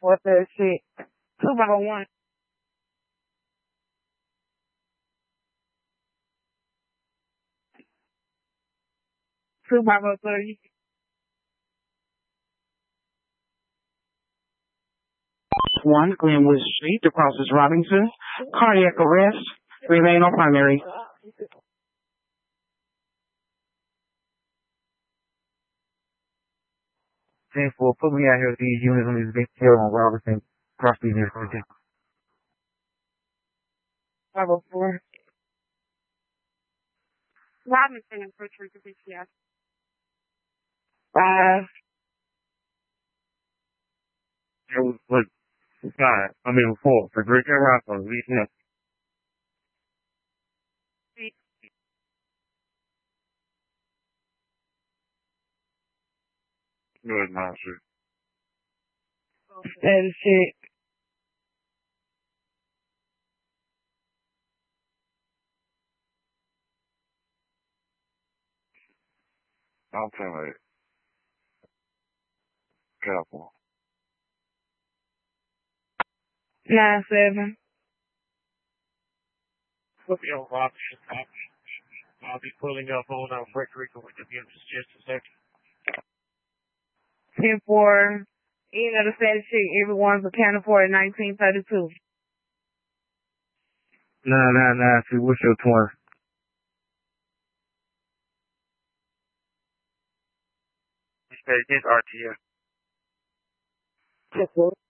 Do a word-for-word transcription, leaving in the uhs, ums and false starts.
What's that shit? Two by one. Two by three. One, Glenwood Street, across is Robinson. Cardiac arrest. Remain on primary. ten four, put me out here with these units on this big hill on Robinson. Cross these units right there. five oh four. Robinson and First Street, yes. Five. It was like five. I mean four. For Drake and Rocco. Yeah. Good, my shit. That is shit. I'm telling you. Careful. Nine seven. Put me on Robinson. I'll be pulling up on uh, Frederica with the give just a second. ten four. You know the status sheet. Everyone's accounted for at nineteen thirty-two. Nah, nah, nah. See, what's your twin? You said it's R T S. Yes, sir.